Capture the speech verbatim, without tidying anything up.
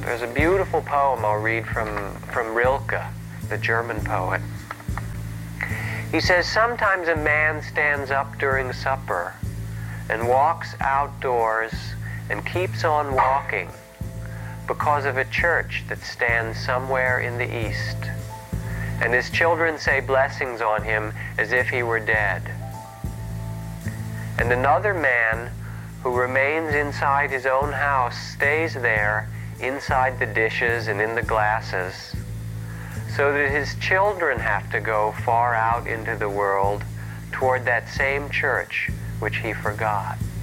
There's a beautiful poem I'll read from, from Rilke, the German poet. He says, sometimes a man stands up during supper and walks outdoors and keeps on walking because of a church that stands somewhere in the east. And his children say blessings on him as if he were dead. And another man who remains inside his own house stays there inside the dishes and in the glasses, so that his children have to go far out into the world toward that same church which he forgot.